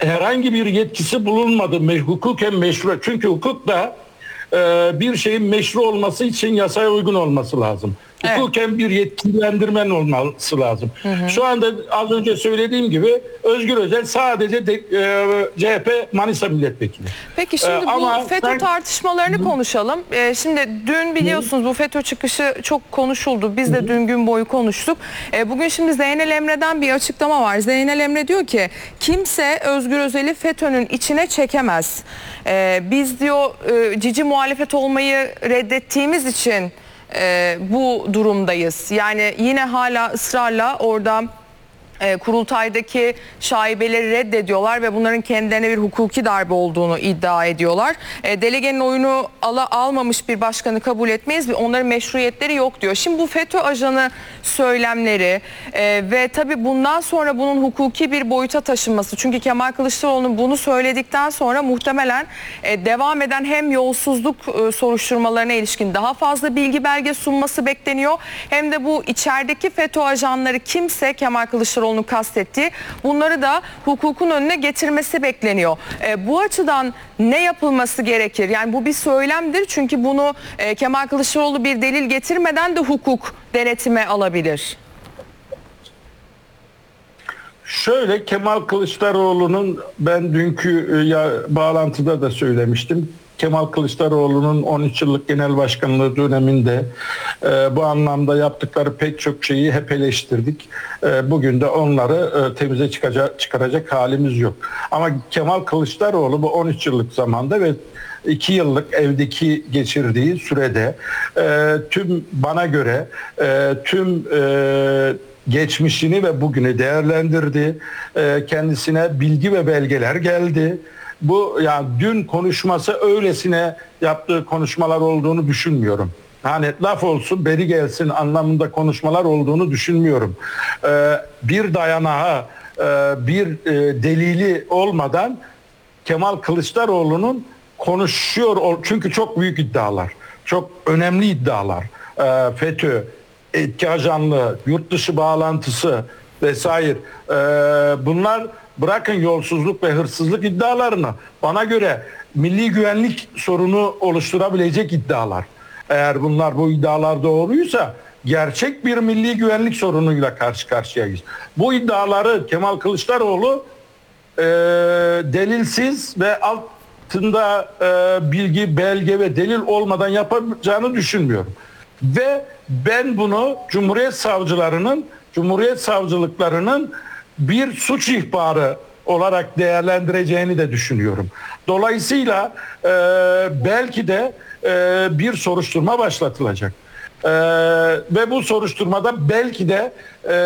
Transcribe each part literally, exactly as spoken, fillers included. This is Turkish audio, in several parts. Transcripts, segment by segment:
herhangi bir yetkisi bulunmadı. Me hukuken meşru. Çünkü hukukta e, bir şeyin meşru olması için yasaya uygun olması lazım. Evet. Hukuken bir yetkilendirmen olması lazım. Hı hı. Şu anda az önce söylediğim gibi Özgür Özel sadece de, e, C H P Manisa Milletvekili. Peki şimdi Ee, bu ama FETÖ ben... tartışmalarını konuşalım. Ee, şimdi dün biliyorsunuz bu FETÖ çıkışı çok konuşuldu. Biz de dün gün boyu konuştuk. Ee, bugün şimdi Zeynel Emre'den bir açıklama var. Zeynel Emre diyor ki kimse Özgür Özel'i FETÖ'nün içine çekemez. Ee, biz diyor e, cici muhalefet olmayı reddettiğimiz için e, bu durumdayız. Yani yine hala ısrarla orada E, kurultaydaki şaibeleri reddediyorlar ve bunların kendilerine bir hukuki darbe olduğunu iddia ediyorlar. E, delegenin oyunu ala, almamış bir başkanı kabul etmeyiz ve onların meşruiyetleri yok diyor. Şimdi bu FETÖ ajanı söylemleri e, ve tabii bundan sonra bunun hukuki bir boyuta taşınması. Çünkü Kemal Kılıçdaroğlu'nun bunu söyledikten sonra muhtemelen e, devam eden hem yolsuzluk e, soruşturmalarına ilişkin daha fazla bilgi belge sunması bekleniyor. Hem de bu içerideki FETÖ ajanları kimse Kemal Kılıçdaroğlu onu kastetti. Bunları da hukukun önüne getirmesi bekleniyor. E, bu açıdan ne yapılması gerekir? Yani bu bir söylemdir. Çünkü bunu e, Kemal Kılıçdaroğlu bir delil getirmeden de hukuk denetime alabilir. Şöyle, Kemal Kılıçdaroğlu'nun, ben dünkü ya, bağlantıda da söylemiştim. Kemal Kılıçdaroğlu'nun on üç yıllık genel başkanlığı döneminde e, bu anlamda yaptıkları pek çok şeyi hep eleştirdik. E, bugün de onları e, temize çıkacak, çıkaracak halimiz yok. Ama Kemal Kılıçdaroğlu bu on üç yıllık zamanda ve iki yıllık evdeki geçirdiği sürede e, tüm bana göre e, tüm e, geçmişini ve bugünü değerlendirdi. E, kendisine bilgi ve belgeler geldi. Bu yani dün konuşması öylesine yaptığı konuşmalar olduğunu düşünmüyorum. Hani laf olsun beri gelsin anlamında konuşmalar olduğunu düşünmüyorum. Ee, bir dayanağı, e, bir e, delili olmadan Kemal Kılıçdaroğlu'nun konuşuyor. Çünkü çok büyük iddialar, çok önemli iddialar. Ee, FETÖ, etki ajanlığı, yurt dışı bağlantısı vesaire. Ee, bunlar bırakın yolsuzluk ve hırsızlık iddialarını, bana göre milli güvenlik sorunu oluşturabilecek iddialar. Eğer bunlar bu iddialar doğruysa gerçek bir milli güvenlik sorunuyla karşı karşıyayız. Bu iddiaları Kemal Kılıçdaroğlu e, delilsiz ve altında e, bilgi, belge ve delil olmadan yapacağını düşünmüyorum. Ve ben bunu Cumhuriyet savcılarının, Cumhuriyet savcılıklarının bir suç ihbarı olarak değerlendireceğini de düşünüyorum. Dolayısıyla e, belki de e, bir soruşturma başlatılacak. E, ve bu soruşturmada belki de e,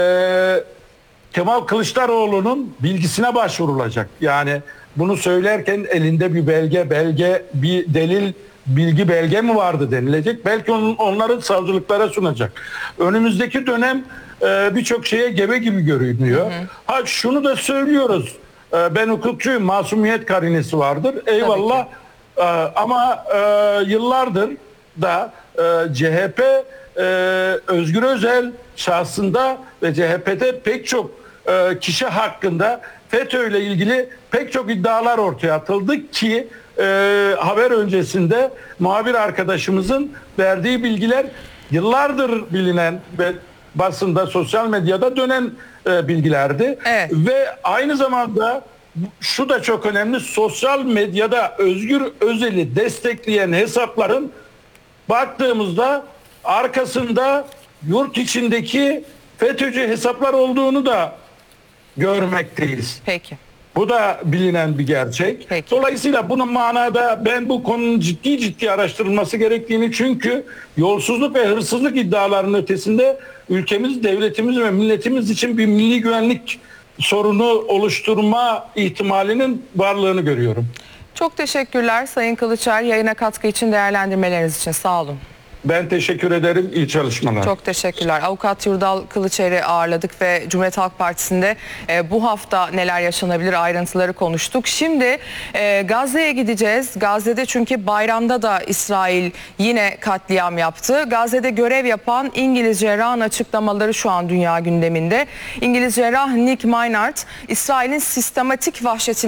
Kemal Kılıçdaroğlu'nun bilgisine başvurulacak. Yani bunu söylerken elinde bir belge, belge, bir delil, bilgi belge mi vardı denilecek. Belki onun, onları savcılıklara sunacak. Önümüzdeki dönem e, birçok şeye gebe gibi görünüyor. Hı hı. Ha şunu da söylüyoruz. E, ben hukukçuyum. Masumiyet karinesi vardır. Eyvallah. E, ama e, yıllardır da e, C H P e, Özgür Özel şahsında ve C H P'de pek çok e, kişi hakkında FETÖ ile ilgili pek çok iddialar ortaya atıldı ki e, haber öncesinde muhabir arkadaşımızın verdiği bilgiler yıllardır bilinen ve basında, sosyal medyada dönen e, bilgilerdi. Evet. Ve aynı zamanda şu da çok önemli, sosyal medyada Özgür Özel'i destekleyen hesapların baktığımızda arkasında yurt içindeki FETÖ'cü hesaplar olduğunu da görmekteyiz. Peki. Bu da bilinen bir gerçek. Peki. Dolayısıyla bunun manada ben bu konunun ciddi ciddi araştırılması gerektiğini, çünkü yolsuzluk ve hırsızlık iddialarının ötesinde ülkemiz, devletimiz ve milletimiz için bir milli güvenlik sorunu oluşturma ihtimalinin varlığını görüyorum. Çok teşekkürler Sayın Kılıçer, yayına katkı için, değerlendirmeleriniz için. Sağ olun. Ben teşekkür ederim. İyi çalışmalar. Çok teşekkürler. Avukat Yurdal Kılıçer'i ağırladık ve Cumhuriyet Halk Partisi'nde e, bu hafta neler yaşanabilir ayrıntıları konuştuk. Şimdi e, Gazze'ye gideceğiz. Gazze'de çünkü bayramda da İsrail yine katliam yaptı. Gazze'de görev yapan İngiliz cerrahın açıklamaları şu an dünya gündeminde. İngiliz cerrah Nick Maynard, İsrail'in sistematik vahşetini